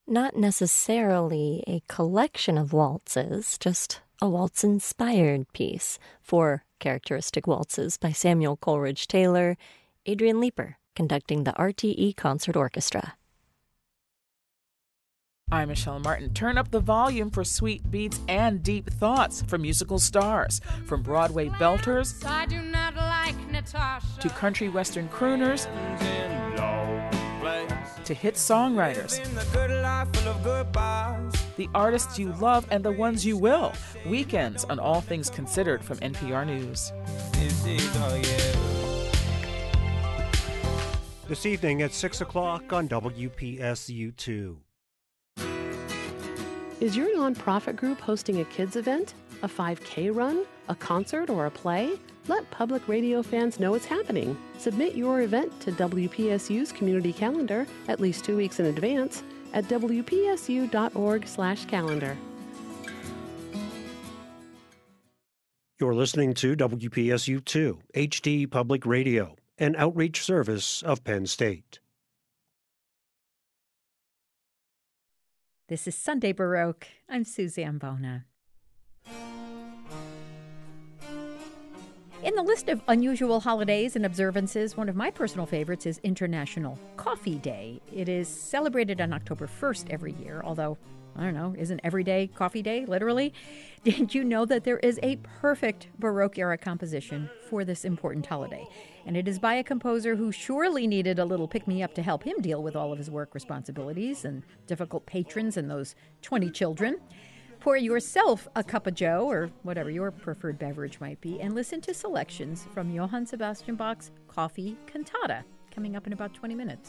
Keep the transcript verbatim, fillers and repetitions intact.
not necessarily a collection of waltzes, just a waltz-inspired piece. Four characteristic waltzes by Samuel Coleridge Taylor, Adrian Leeper conducting the R T E Concert Orchestra. I'm Michelle Martin. Turn up the volume for sweet beats and deep thoughts from musical stars. From Broadway belters I do not like Natasha. to country western crooners to hit songwriters. The artists you love and the ones you will. Weekends on All Things Considered from N P R News. This evening at six o'clock on W P S U two. Is your nonprofit group hosting a kids event, a five K run, a concert, or a play? Let public radio fans know it's happening. Submit your event to W P S U's community calendar at least two weeks in advance at W P S U dot org slash calendar. You're listening to W P S U two, H D Public Radio, an outreach service of Penn State. This is Sunday Baroque. I'm Suzanne Bona. In the list of unusual holidays and observances, one of my personal favorites is International Coffee Day. It is celebrated on October first every year, although, I don't know, isn't every day Coffee Day, literally? Did you know that there is a perfect Baroque-era composition for this important holiday? And it is by a composer who surely needed a little pick-me-up to help him deal with all of his work responsibilities and difficult patrons and those twenty children. Pour yourself a cup of joe, or whatever your preferred beverage might be, and listen to selections from Johann Sebastian Bach's Coffee Cantata, coming up in about twenty minutes.